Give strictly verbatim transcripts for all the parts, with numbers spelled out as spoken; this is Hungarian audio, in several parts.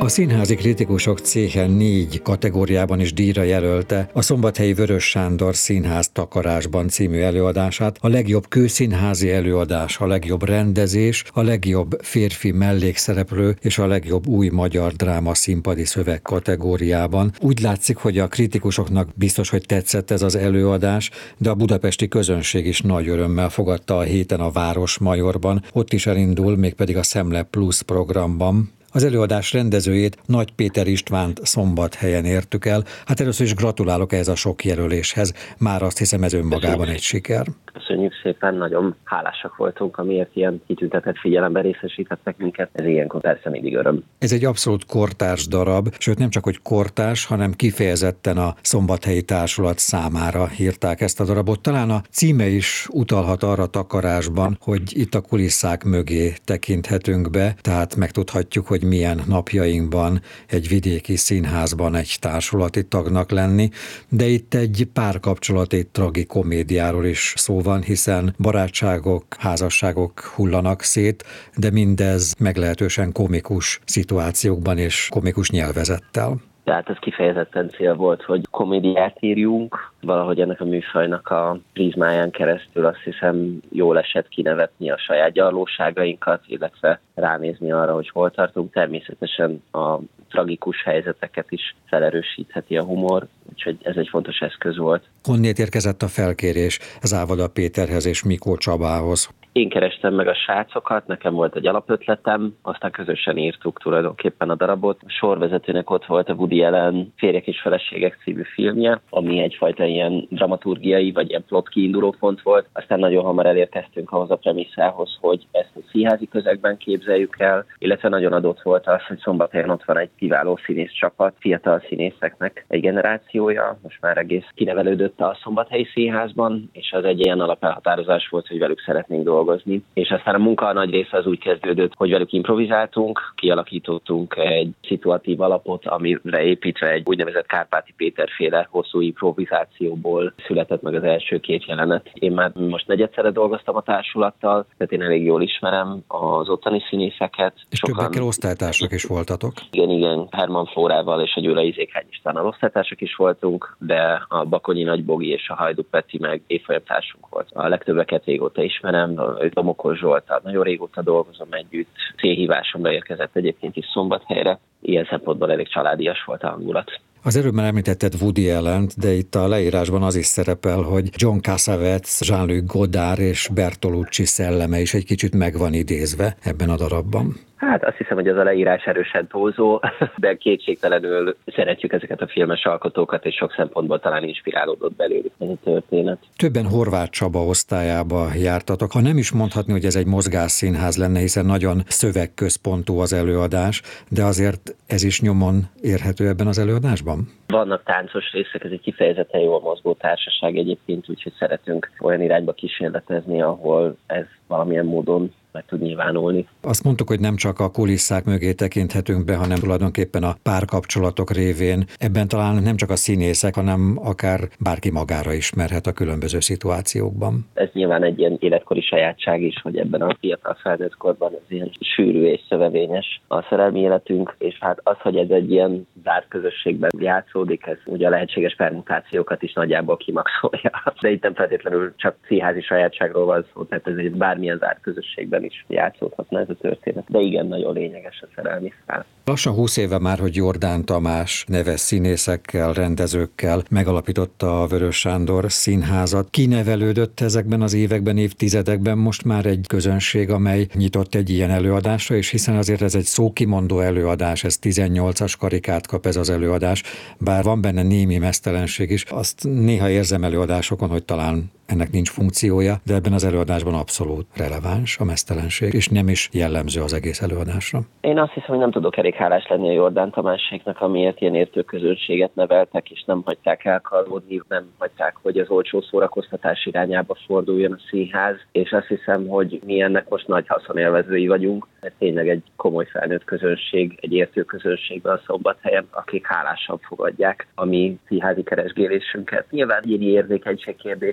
A Színházi Kritikusok Céhe négy kategóriában is díjra jelölte a Szombathelyi Vörös Sándor Színház Takarásban című előadását, a legjobb kőszínházi előadás, a legjobb rendezés, a legjobb férfi mellékszereplő és a legjobb új magyar dráma színpadi szöveg kategóriában. Úgy látszik, hogy a kritikusoknak biztos, hogy tetszett ez az előadás, de a budapesti közönség is nagy örömmel fogadta a héten a Városmajorban, ott is elindul, mégpedig a Szemle Plus programban. Az előadás rendezőjét, Nagy Péter Istvánt Szombathelyen értük el. Hát először is gratulálok ehhez a sok jelöléshez. Már azt hiszem, ez önmagában egy siker. Köszönjük szépen, nagyon hálásak voltunk, amiért ilyen kitüntetett figyelemben részesítettek minket. Ez ilyenkor persze mindig öröm. Ez egy abszolút kortárs darab, sőt nem csak hogy kortárs, hanem kifejezetten a Szombathelyi Társulat számára írták ezt a darabot. Talán a címe is utalhat arra Takarásban, hogy itt a kulisszák mögé tekinthetünk be, tehát megtudhatjuk, hogy milyen napjainkban egy vidéki színházban egy társulati tagnak lenni, de itt egy párkapcsolati tragikomédiáról is szó van, hiszen barátságok, házasságok hullanak szét, de mindez meglehetősen komikus szituációkban és komikus nyelvezettel. Tehát ez kifejezetten cél volt, hogy komédiát írjunk, valahogy ennek a műfajnak a prizmáján keresztül azt hiszem jól esett kinevetni a saját gyarlóságainkat, illetve ránézni arra, hogy hol tartunk. Természetesen a tragikus helyzeteket is felerősítheti a humor, úgyhogy ez egy fontos eszköz volt. Honnét érkezett a felkérés Závada Péterhez és Mikó Csabához? Én kerestem meg a srácokat, nekem volt egy alapötletem, aztán közösen írtuk tulajdonképpen a darabot. A sorvezetőnek ott volt a Woody Allen Férjek és feleségek című filmje, ami egyfajta ilyen dramaturgiai vagy ilyen plot kiinduló pont volt. Aztán nagyon hamar elérkeztünk ahhoz a premisszához, hogy ezt a színházi közegben képzeljük el, illetve nagyon adott volt az, hogy Szombathelyen ott van egy kiváló színész csapat, fiatal színészeknek egy generációja, most már egész kinevelődött a Szombathelyi Színházban, és az egy ilyen alapelhatározás volt, hogy velük szeretnénk dolgozni. És aztán a munka nagy része az úgy kezdődött, hogy velük improvizáltunk, kialakítottunk egy szituatív alapot, amire építve egy úgynevezett Kárpáti Péter-féle hosszú improvizációból született meg az első két jelenet. Én már most negyedszerre dolgoztam a társulattal, tehát én elég jól ismerem az ottani színészeket. És sokan... többekkel osztálytársak is voltatok? Igen, igen. Herman Flórával és a Gyulai Zékány Istvánnal osztálytársak is voltunk, de a Bakonyi Nagy Bogi és a Hajdú Peti meg évfolyamtársunk volt. A legtöbbeket régóta ismerem, Domokos Zsolttal nagyon régóta dolgozom együtt. Célhívásomra érkezett egyébként is Szombathelyre. Ilyen szempontból elég családias volt a hangulat. Az előbb említetted Woody Allent, de itt a leírásban az is szerepel, hogy John Cassavetes, Jean-Luc Godard és Bertolucci szelleme is egy kicsit meg van idézve ebben a darabban. Hát azt hiszem, hogy ez a leírás erősen túlzó, de kétségtelenül szeretjük ezeket a filmes alkotókat, és sok szempontból talán inspirálódott belőlük ez a történet. Többen Horváth Csaba osztályába jártatok. Ha nem is mondhatni, hogy ez egy mozgásszínház lenne, hiszen nagyon szövegközpontú az előadás, de azért ez is nyomon érhető ebben az előadásban? Vannak táncos részek, ez egy kifejezetten jól mozgó társaság egyébként, úgyhogy szeretünk olyan irányba kísérletezni, ahol ez valamilyen módon meg tud nyilvánulni. Azt mondtuk, hogy nem csak a kulisszák mögé tekinthetünk be, hanem tulajdonképpen a párkapcsolatok révén. Ebben talán nem csak a színészek, hanem akár bárki magára ismerhet a különböző szituációkban. Ez nyilván egy ilyen életkori sajátság is, hogy ebben a fiatal felnőtt korban ez ilyen sűrű és szövevényes a szerelmi életünk, és hát az, hogy ez egy ilyen zárt közösségben játszódik, ez ugye a lehetséges permutációkat is nagyjából kimaxolja. De itt nem feltétlenül csak színházi sajátságról van szó, tehát ez egy bármilyen zárt közösségben is játszódhatna ez a történet. De igen, nagyon lényeges a szerelmi szál. Lassan húsz éve már, hogy Jordán Tamás neves színészekkel, rendezőkkel megalapította a Vörös Sándor Színházat. Kinevelődött ezekben az években, évtizedekben most már egy közönség, amely nyitott egy ilyen előadásra, és hiszen azért ez egy szókimondó előadás, ez tizennyolcas karikát kap ez az előadás, bár van benne némi meztelenség is, azt néha érzem előadásokon, hogy talán ennek nincs funkciója, de ebben az előadásban abszolút releváns a mesztelenség, és nem is jellemző az egész előadásra. Én azt hiszem, hogy nem tudok elég hálás lenni a Jordán Tamáséknak, amiért ilyen értő közönséget neveltek, és nem hagyták elkalódni, nem hagyták, hogy az olcsó szórakoztatás irányába forduljon a színház, és azt hiszem, hogy mi ennek most nagy haszonélvezői vagyunk, mert tényleg egy komoly felnőtt közönség, egy értő közönségben a Szombathelyen, akik hálásan fogadják a mi színházi keresgélésünket. Nyilván egyéni érzékenység kérdése, hogy hol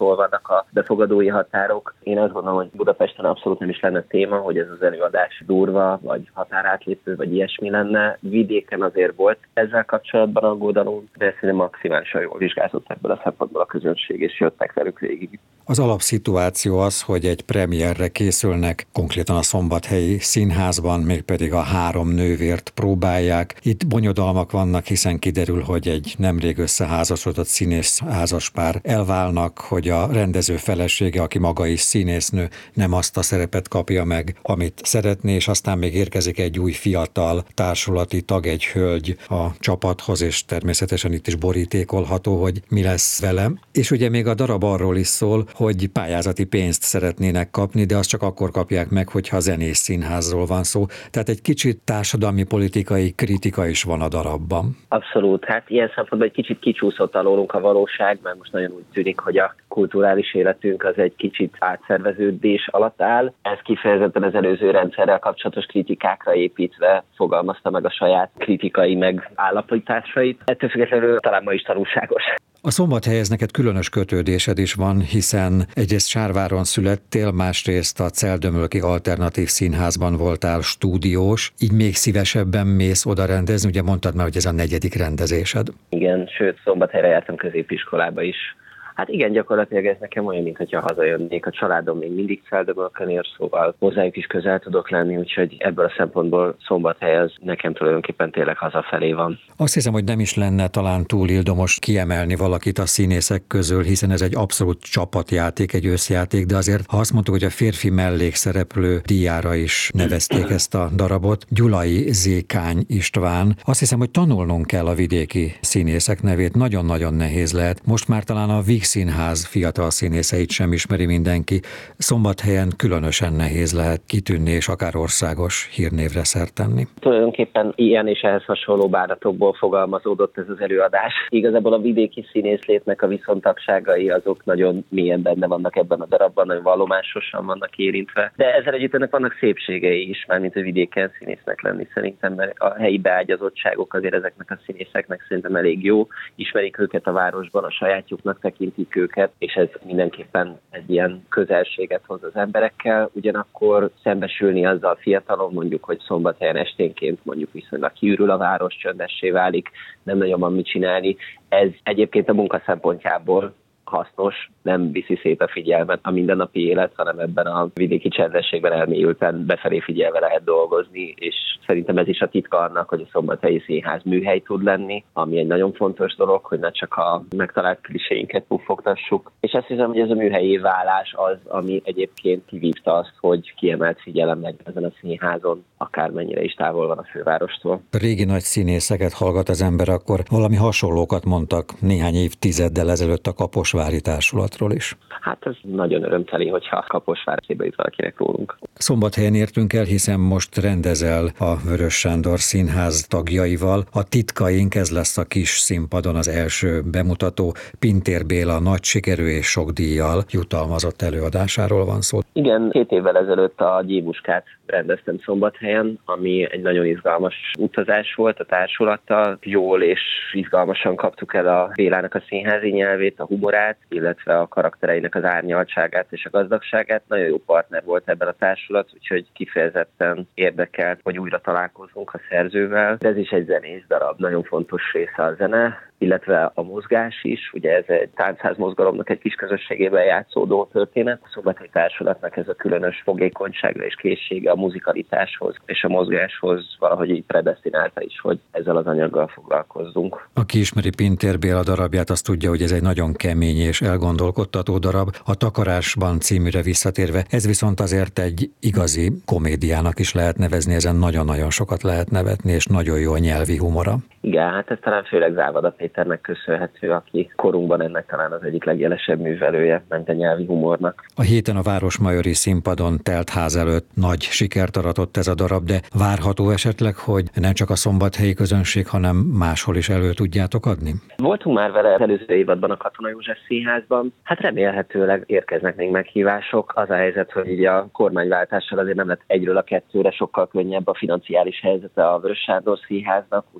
hol vannak a befogadói határok. Én azt gondolom, hogy Budapesten abszolút nem is lenne téma, hogy ez az előadás durva, vagy határátlépő, vagy ilyesmi lenne. Vidéken azért volt ezzel kapcsolatban aggodalom, de szerintem maximálisan jól vizsgázott ebből a szempontból a közönség, és jöttek velük végig. Az alapszituáció az, hogy egy premierre készülnek, konkrétan a Szombathelyi Színházban, mégpedig a Három nővért próbálják. Itt bonyodalmak vannak, hiszen kiderül, hogy egy nemrég összeházasodott színész házaspár elválnak, hogy a rendező felesége, aki maga is színésznő, nem azt a szerepet kapja meg, amit szeretné, és aztán még érkezik egy új fiatal társulati tag, egy hölgy a csapathoz, és természetesen itt is borítékolható, hogy mi lesz vele. És ugye még a darab arról is szól, hogy pályázati pénzt szeretnének kapni, de azt csak akkor kapják meg, hogyha a Zenés Színházról van szó. Tehát egy kicsit társadalmi politikai kritika is van a darabban. Abszolút, hát ilyen szempontból egy kicsit kicsúszott alólunk a valóság, mert most nagyon úgy tűnik, hogy a kulturális életünk az egy kicsit átszerveződés alatt áll. Ez kifejezetten az előző rendszerrel kapcsolatos kritikákra építve fogalmazta meg a saját kritikai meg állapításait. Ettől függetlenül talán ma is tanulságos. A Szombathelyhez neked különös kötődésed is van, hiszen egyrészt Sárváron születtél, másrészt a Celldömölki Alternatív Színházban voltál stúdiós, így még szívesebben mész oda rendezni, ugye mondtad már, hogy ez a negyedik rendezésed. Igen, sőt, Szombathelyre jártam középiskolába is. Hát igen, gyakorlatilag ez nekem olyan, mintha hazajönnék. A családom még mindig Celldömölkön ér, szóval hozzájuk is közel tudok lenni, úgyhogy ebből a szempontból Szombathely az nekem tulajdonképpen tényleg hazafelé van. Azt hiszem, hogy nem is lenne talán túl ildomos kiemelni valakit a színészek közül, hiszen ez egy abszolút csapatjáték, egy összjáték, de azért, ha azt mondtuk, hogy a férfi mellékszereplő díjára is nevezték ezt a darabot, Gyulai Zékány István. Azt hiszem, hogy tanulnunk kell a vidéki színészek nevét, nagyon-nagyon nehéz lehet. Most már talán a Víg Színház fiatal színészeit sem ismeri mindenki. Szombathelyen különösen nehéz lehet kitűnni, és akár országos hírnévre szert tenni. Tulajdonképpen ilyen és ehhez hasonló báratokból fogalmazódott ez az előadás. Igazából a vidéki színészlétnek a viszontagságai azok nagyon mélyen benne vannak ebben a darabban, nagyon vallomásosan vannak érintve. De ezzel együtt ennek vannak szépségei is, mármint a vidéken színésznek lenni szerintem, mert a helyi beágyazottságok azért ezeknek a színészeknek szerintem elég jó. Ismerik őket a városban, a sajátjuknak tekintik őket, és ez mindenképpen egy ilyen közelséget hoz az emberekkel, ugyanakkor szembesülni azzal fiatalon, mondjuk, hogy Szombathelyen esténként mondjuk viszonylag kiürül a város, csöndessé válik, nem nagyon van mit csinálni. Ez egyébként a munka szempontjából hasznos, nem viszi szét a figyelmet a mindennapi élet, hanem ebben a vidéki csendességben elmélyülten befelé figyelve lehet dolgozni, és szerintem ez is a titka annak, hogy a Szombathelyi Színház műhely tud lenni, ami egy nagyon fontos dolog, hogy ne csak a megtalált kliséinket puffogtassuk. És azt hiszem, hogy ez a műhelyi válás az, ami egyébként kivívta azt, hogy kiemelt figyelem legyen ezen a színházon, akármennyire is távol van a fővárostól. A régi nagy színészeket hallgat az ember, akkor valami hasonlókat mondtak néhány évtizeddel ezelőtt a Kaposvári Társulatról is. Hát ez nagyon örömteli, hogyha Kaposvárba jut valakinek rólunk. Szombathelyen értünk el, hiszen most rendezel a Vörös Sándor Színház tagjaival. A Titkaink, ez lesz a kis színpadon az első bemutató. Pintér Béla nagy sikerű és sok díjjal jutalmazott előadásáról van szó. Igen, két évvel ezelőtt a Gyémuskát rendeztem Szombathelyen, ami egy nagyon izgalmas utazás volt a társulattal. Jól és izgalmasan kaptuk el a Bélának a színházi nyelvét, a humorát, illetve a karaktereinek az árnyaltságát és a gazdagságát. Nagyon jó partner volt ebben a társulat, úgyhogy kifejezetten érdekelt, hogy újra találkozunk a szerzővel. De ez is egy zenész darab, nagyon fontos része a zene, illetve a mozgás is, ugye ez egy táncház mozgalomnak egy kis közösségében játszódó történet. A Szombathelyi Társulatnak ez a különös fogékonysága és készsége a muzikalitáshoz és a mozgáshoz valahogy így predesztinálta is, hogy ezzel az anyaggal foglalkozzunk. Aki ismeri Pintér Béla darabját, azt tudja, hogy ez egy nagyon kemény és elgondolkodtató darab. A Takarásban címűre visszatérve, ez viszont azért egy igazi komédiának is lehet nevezni, ezen nagyon-nagyon sokat lehet nevetni, és nagyon jó a nyelvi humora. Igen, hát ez talán főleg Závada Péternek köszönhető, aki korunkban ennek talán az egyik legjelesebb művelője, ment a nyelvi humornak. A héten a Városmajori Színpadon telt ház előtt nagy sikert aratott ez a darab, de várható esetleg, hogy nem csak a szombathelyi közönség, hanem máshol is elő tudjátok adni? Voltunk már vele az előző évadban a Katona József Színházban. Hát remélhetőleg érkeznek még meghívások. Az a helyzet, hogy így a kormányváltással azért nem lett egyről a kettőre sokkal könnyebb a financiális helyzete a Vörös Sándor Színháznak, úgyhogy ön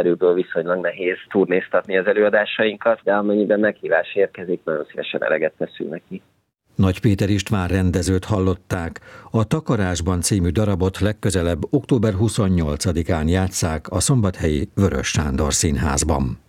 munkaerőből viszonylag nehéz turnéztatni az előadásainkat, de amennyiben meghívás érkezik, nagyon szívesen eleget teszünk neki. Nagy Péter István rendezőt hallották. A Takarásban című darabot legközelebb október huszonnyolcadikán játsszák a szombathelyi Vörös Sándor Színházban.